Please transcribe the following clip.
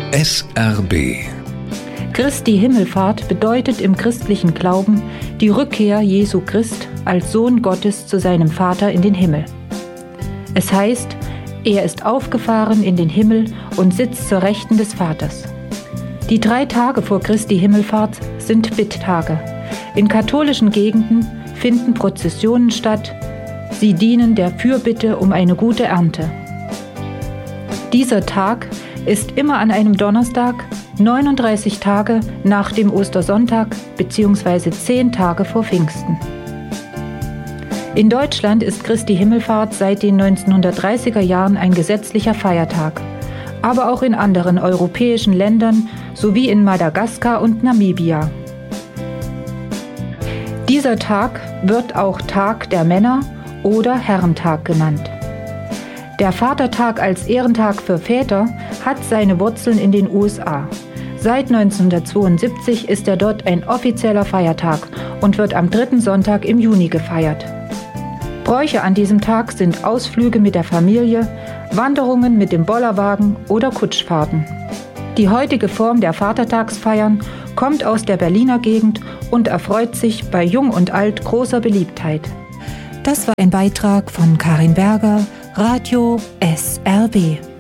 SRB. Christi Himmelfahrt bedeutet im christlichen Glauben die Rückkehr Jesu Christ als Sohn Gottes zu seinem Vater in den Himmel. Es heißt, er ist aufgefahren in den Himmel und sitzt zur Rechten des Vaters. Die 3 Tage vor Christi Himmelfahrt sind Bitttage. In katholischen Gegenden finden Prozessionen statt. Sie dienen der Fürbitte um eine gute Ernte. Dieser Tag ist immer an einem Donnerstag, 39 Tage nach dem Ostersonntag bzw. 10 Tage vor Pfingsten. In Deutschland ist Christi Himmelfahrt seit den 1930er Jahren ein gesetzlicher Feiertag, aber auch in anderen europäischen Ländern sowie in Madagaskar und Namibia. Dieser Tag wird auch Tag der Männer oder Herrentag genannt. Der Vatertag als Ehrentag für Väter hat seine Wurzeln in den USA. Seit 1972 ist er dort ein offizieller Feiertag und wird am 3. Sonntag im Juni gefeiert. Bräuche an diesem Tag sind Ausflüge mit der Familie, Wanderungen mit dem Bollerwagen oder Kutschfahrten. Die heutige Form der Vatertagsfeiern kommt aus der Berliner Gegend und erfreut sich bei Jung und Alt großer Beliebtheit. Das war ein Beitrag von Karin Berger, Radio SRB.